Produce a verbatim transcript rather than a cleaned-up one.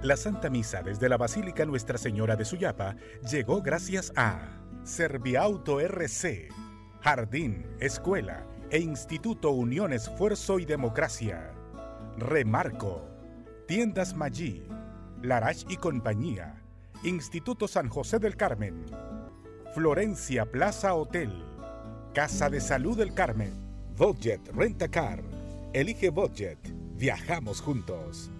La Santa Misa desde la Basílica Nuestra Señora de Suyapa llegó gracias a Serviauto R C, Jardín, Escuela e Instituto Unión Esfuerzo y Democracia. Remarco, Tiendas Maggi, Larache y Compañía, Instituto San José del Carmen, Florencia Plaza Hotel, Casa de Salud del Carmen, Budget Rentacar. Elige Budget, viajamos juntos.